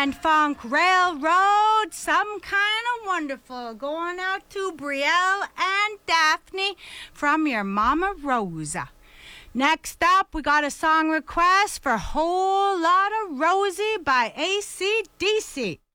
and Funk Railroad, Some Kind of Wonderful, going out to Brielle and Daphne from your Mama Rosa. Next up, we got a song request for Whole Lot of Rosie by AC/DC.